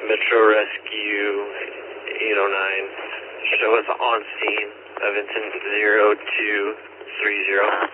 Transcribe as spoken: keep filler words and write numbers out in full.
Metro Rescue eight oh nine. Show us on scene of incident zero two three zero.